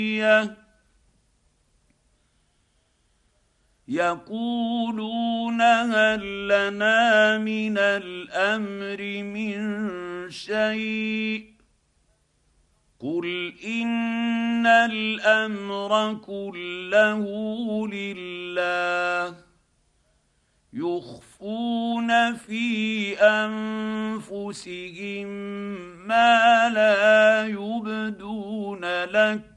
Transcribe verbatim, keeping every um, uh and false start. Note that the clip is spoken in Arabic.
يقولون هل لنا من الامر من شيء قل ان الامر كله لله يخفون في انفسهم ما لا يبدون لك